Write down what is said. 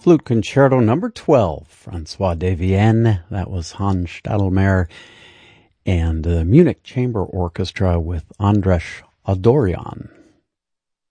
Flute Concerto Number 12, Francois de Vienne. That was Hans Stadelmayer and the Munich Chamber Orchestra with Andras Adorjan.